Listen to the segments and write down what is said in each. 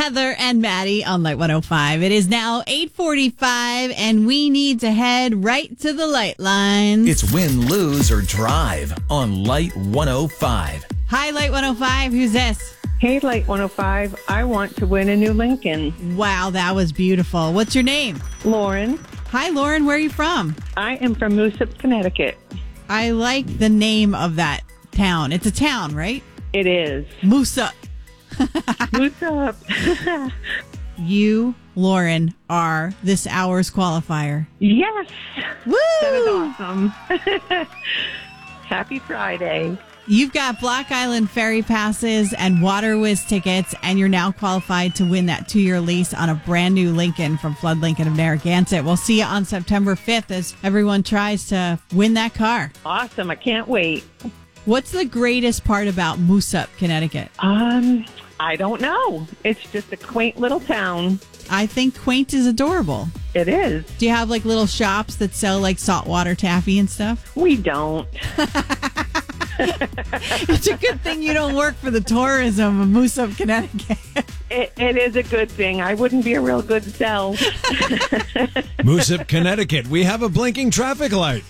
Heather and Maddie on Light 105. It is now 8:45, and we need to head right to the light lines. It's win, lose, or drive on Light 105. Hi, Light 105. Who's this? Hey, Light 105. I want to win a new Lincoln. Wow, that was beautiful. What's your name? Lauren. Hi, Lauren. Where are you from? I am from Moosup, Connecticut. I like the name of that town. It's a town, right? It is. Moosup. Moosup. You, Lauren, are this hour's qualifier. Yes. Woo! That is awesome. Happy Friday. You've got Block Island Ferry passes and WaterWiz tickets, and you're now qualified to win that 2-year lease on a brand new Lincoln from Flood Lincoln of Narragansett. We'll see you on September 5th as everyone tries to win that car. Awesome. I can't wait. What's the greatest part about Moosup, Connecticut? I don't know. It's just a quaint little town. I think quaint is adorable. It is. Do you have like little shops that sell like saltwater taffy and stuff? We don't. It's a good thing you don't work for the tourism of Moosup, Connecticut. It is a good thing. I wouldn't be a real good sell. Moosup, Connecticut. We have a blinking traffic light.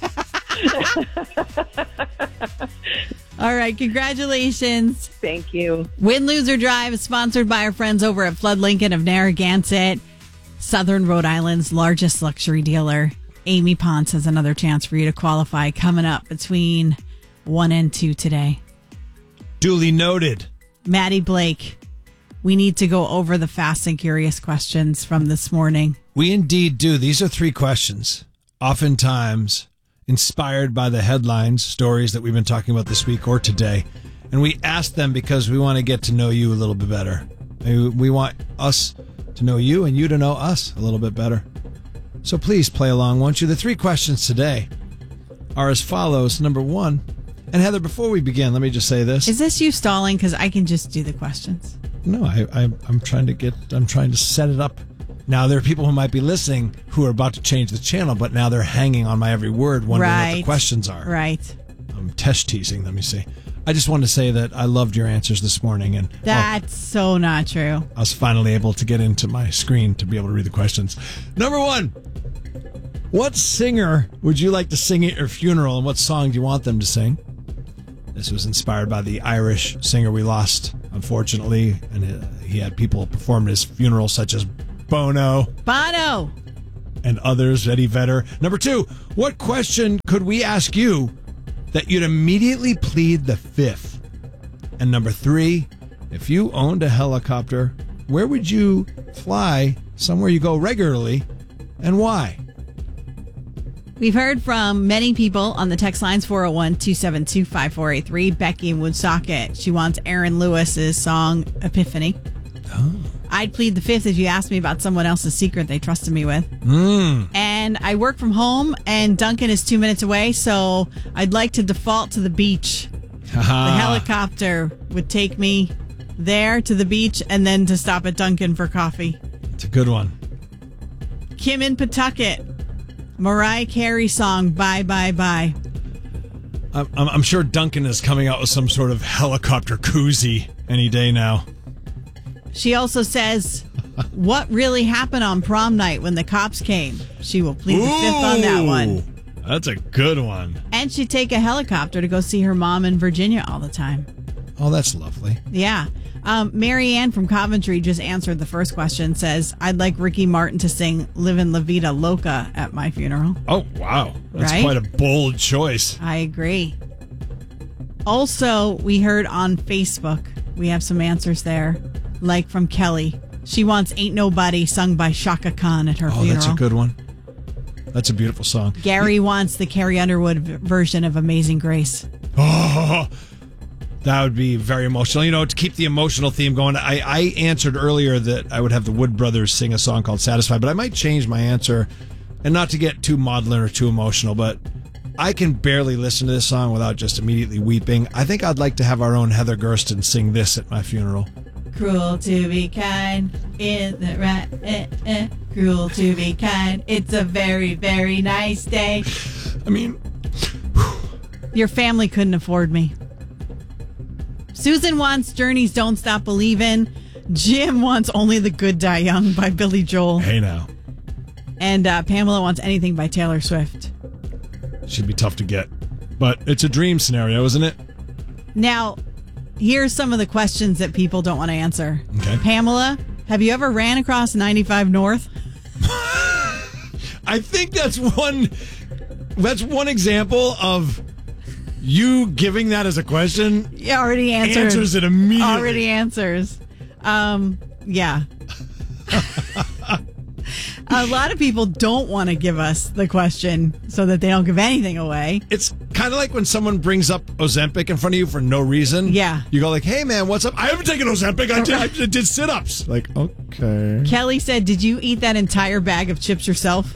All right, congratulations. Thank you. Win, Lose, or Drive is sponsored by our friends over at Flood Lincoln of Narragansett, Southern Rhode Island's largest luxury dealer. Amy Ponce has another chance for you to qualify coming up between 1 and 2 today. Duly noted. Maddie Blake, we need to go over the fast and curious questions from this morning. We indeed do. These are 3 questions, oftentimes inspired by the headlines, stories that we've been talking about this week or today. And we ask them because we want to get to know you a little bit better. We want us to know you and you to know us a little bit better. So please play along, won't you? The 3 questions today are as follows. Number 1, and Heather, before we begin, let me just say this. Is this you stalling? Because I can just do the questions. No, I'm trying to set it up. Now, there are people who might be listening who are about to change the channel, but now they're hanging on my every word, wondering what the questions are. Right. I'm test teasing them, you see. I just wanted to say that I loved your answers this morning. And that's so not true. I was finally able to get into my screen to be able to read the questions. Number 1, what singer would you like to sing at your funeral, and what song do you want them to sing? This was inspired by the Irish singer we lost, unfortunately, and he had people perform at his funeral, such as Bono, and others, Eddie Vedder. Number 2, what question could we ask you that you'd immediately plead the 5th? And number 3, if you owned a helicopter, where would you fly somewhere you go regularly, and why? We've heard from many people on the text lines 401-272-5483. Becky in Woonsocket. She wants Aaron Lewis's song Epiphany. Oh. I'd plead the 5th if you asked me about someone else's secret they trusted me with. And I work from home, and Duncan is 2 minutes away, so I'd like to default to the beach. The helicopter would take me there to the beach and then to stop at Duncan for coffee. It's a good one. Kim in Pawtucket. Mariah Carey song, Bye, Bye, Bye. I'm sure Duncan is coming out with some sort of helicopter koozie any day now. She also says, what really happened on prom night when the cops came? She will plead the 5th on that one. That's a good one. And she'd take a helicopter to go see her mom in Virginia all the time. Oh, that's lovely. Yeah. Mary Ann from Coventry just answered the first question, says, I'd like Ricky Martin to sing Livin' La Vida Loca at my funeral. Oh, wow. That's right? Quite a bold choice. I agree. Also, we heard on Facebook, we have some answers there, like from Kelly. She wants Ain't Nobody sung by Shaka Khan at her funeral. Oh, that's a good one. That's a beautiful song. Gary wants the Carrie Underwood version of Amazing Grace. Oh, that would be very emotional. You know, to keep the emotional theme going, I answered earlier that I would have the Wood Brothers sing a song called Satisfied, but I might change my answer, and not to get too maudlin or too emotional, but I can barely listen to this song without just immediately weeping. I think I'd like to have our own Heather Gersten sing this at my funeral. Cruel to be kind, isn't it right? Cruel to be kind, it's a very, very nice day. I mean, your family couldn't afford me. Susan wants Journey's Don't Stop Believin'. Jim wants Only the Good Die Young by Billy Joel. Hey now. And Pamela wants Anything by Taylor Swift. Should be tough to get. But it's a dream scenario, isn't it? Now, here's some of the questions that people don't want to answer. Okay. Pamela, have you ever ran across 95 North? I think that's one example of you giving that as a question. You already answered. Answers it immediately. Already answers. Yeah. A lot of people don't want to give us the question so that they don't give anything away. It's kind of like when someone brings up Ozempic in front of you for no reason. Yeah. You go like, hey, man, what's up? I haven't taken Ozempic. I did sit-ups. Like, okay. Kelly said, did you eat that entire bag of chips yourself?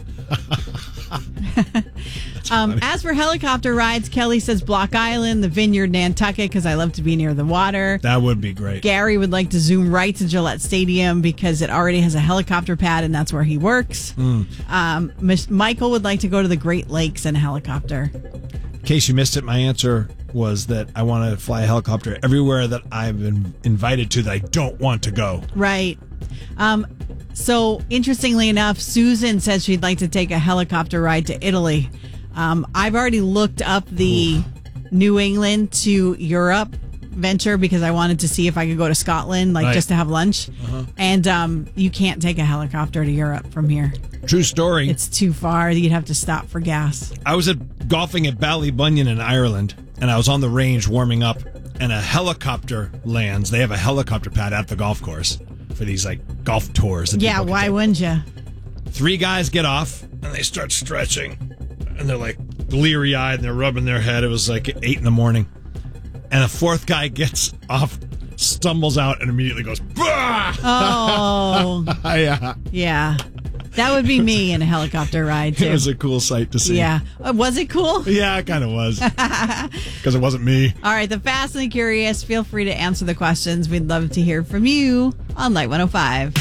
As for helicopter rides, Kelly says Block Island, the Vineyard, Nantucket, because I love to be near the water. That would be great. Gary would like to zoom right to Gillette Stadium because it already has a helicopter pad and that's where he works. Michael would like to go to the Great Lakes in a helicopter. In case you missed it, my answer was that I want to fly a helicopter everywhere that I've been invited to that I don't want to go. Right. So, interestingly enough, Susan says she'd like to take a helicopter ride to Italy. I've already looked up the New England to Europe venture because I wanted to see if I could go to Scotland, like just to have lunch. And you can't take a helicopter to Europe from here. True story. It's too far. You'd have to stop for gas. I was golfing at Ballybunion in Ireland, and I was on the range warming up, and a helicopter lands. They have a helicopter pad at the golf course for these like golf tours. That Yeah, why wouldn't you? 3 guys get off, and they start stretching, and they're like bleary-eyed, and they're rubbing their head. It was like 8 in the morning. And a 4th guy gets off, stumbles out, and immediately goes, bah! Oh. Yeah. That would be me in a helicopter ride, too. It was a cool sight to see. Yeah. Was it cool? Yeah, it kind of was. Because it wasn't me. All right, the Fast and the Curious, feel free to answer the questions. We'd love to hear from you on Light 105.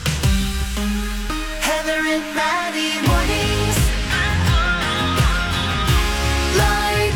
Heather and Maddie mornings. Light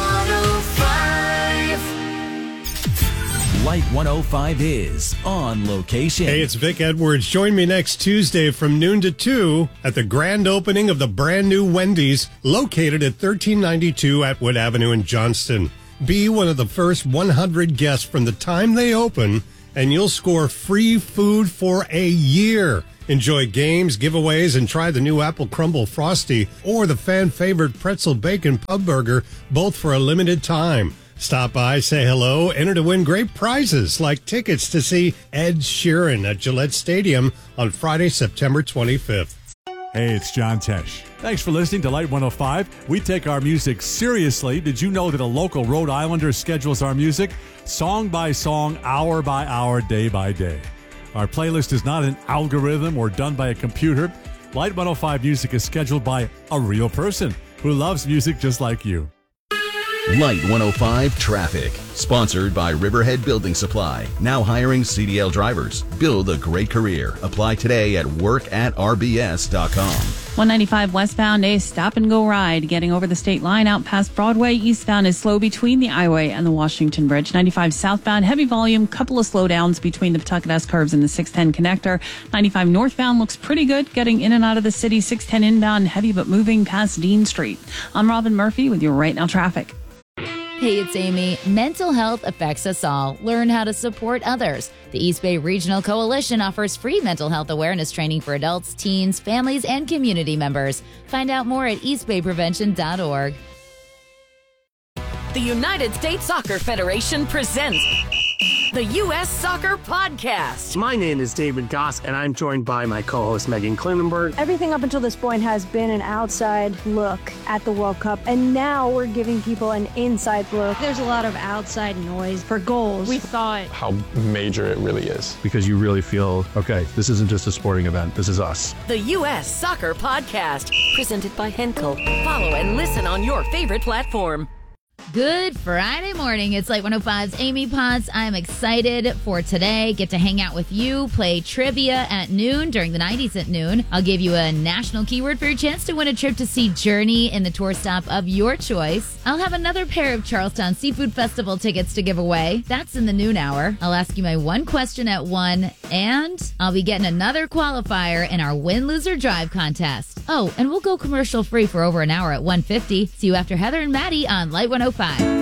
105. Light 105 is on location. Hey, it's Vic Edwards. Join me next Tuesday from noon to 2 at the grand opening of the brand new Wendy's located at 1392 Atwood Avenue in Johnston. Be one of the first 100 guests from the time they open, and you'll score free food for a year. Enjoy games, giveaways, and try the new Apple Crumble Frosty or the fan-favorite Pretzel Bacon Pub Burger, both for a limited time. Stop by, say hello, enter to win great prizes like tickets to see Ed Sheeran at Gillette Stadium on Friday, September 25th. Hey, it's John Tesh. Thanks for listening to Light 105. We take our music seriously. Did you know that a local Rhode Islander schedules our music song by song, hour by hour, day by day? Our playlist is not an algorithm or done by a computer. Light 105 music is scheduled by a real person who loves music just like you. Light 105 Traffic, sponsored by Riverhead Building Supply. Now hiring CDL drivers. Build a great career. Apply today at work@rbs.com. 195 westbound, a stop-and-go ride. Getting over the state line out past Broadway. Eastbound is slow between the I-Way and the Washington Bridge. 95 southbound, heavy volume. Couple of slowdowns between the Pawtucket S-curves and the 610 connector. 95 northbound looks pretty good. Getting in and out of the city. 610 inbound, heavy but moving past Dean Street. I'm Robin Murphy with your Right Now Traffic. Hey, it's Amy. Mental health affects us all. Learn how to support others. The East Bay Regional Coalition offers free mental health awareness training for adults, teens, families, and community members. Find out more at eastbayprevention.org. The United States Soccer Federation presents the U.S. Soccer Podcast. My name is David Goss, and I'm joined by my co-host Megan Klinenberg. Everything up until this point has been an outside look at the World Cup, and now we're giving people an inside look. There's a lot of outside noise for goals. We thought how major it really is, because you really feel, okay, this isn't just a sporting event, this is us. The U.S. Soccer Podcast, presented by Henkel. Follow and listen on your favorite platform. Good Friday morning. It's Light 105's Amy Potts. I'm excited for today. Get to hang out with you, play trivia at noon during the 90s at noon. I'll give you a national keyword for your chance to win a trip to see Journey in the tour stop of your choice. I'll have another pair of Charlestown Seafood Festival tickets to give away. That's in the noon hour. I'll ask you my one question at 1, And I'll be getting another qualifier in our Win, Lose, or Drive contest. Oh, and we'll go commercial free for over an hour at 1:50. See you after Heather and Maddie on Light 105.